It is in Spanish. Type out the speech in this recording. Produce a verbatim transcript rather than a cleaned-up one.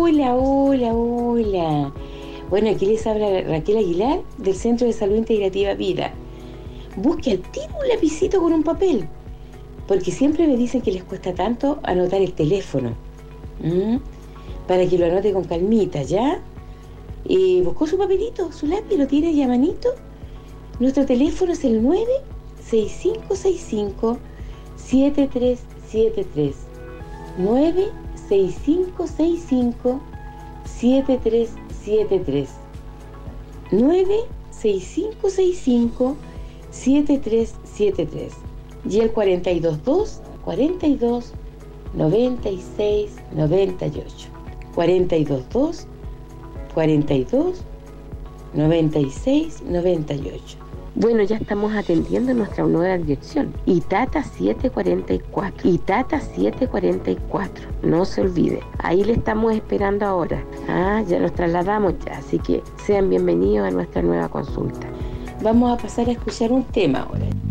Hola, hola, hola. Bueno, aquí les habla Raquel Aguilar del Centro de Salud Integrativa Vida. Busque al tiro un lapicito con un papel, porque siempre me dicen que les cuesta tanto anotar el teléfono. ¿Mm? Para que lo anote con calmita, ¿ya? Eh, ¿Buscó su papelito, su lápiz? ¿Lo tiene ya a manito? Nuestro teléfono es el nueve seis cinco seis cinco siete tres siete tres. nueve seis cinco seis cinco siete tres siete tres. nueve seis cinco seis cinco siete tres siete tres. Y el cuarenta y dos dos cuarenta y dos noventa y seis noventa y ocho. cuarenta y dos dos cuarenta y dos noventa y seis noventa y ocho. Bueno, ya estamos atendiendo nuestra nueva dirección, Itata setecientos cuarenta y cuatro. Itata setecientos cuarenta y cuatro, no se olvide. Ahí le estamos esperando ahora. Ah, ya nos trasladamos ya, así que sean bienvenidos a nuestra nueva consulta. Vamos a pasar a escuchar un tema ahora.